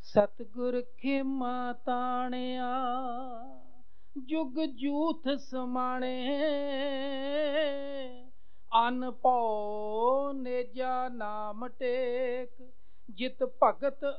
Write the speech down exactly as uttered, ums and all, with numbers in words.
ਸਤਿਗੁਰ ਖੇਮਾ ਤਾਣਿਆ ਜੁਗ ਜੂਥ ਸਮਾਣੇ। ਅਨ ਭਉ ਨੇਜਾ ਨਾਮ ਟੇਕ ਜਿਤ ਭਗਤ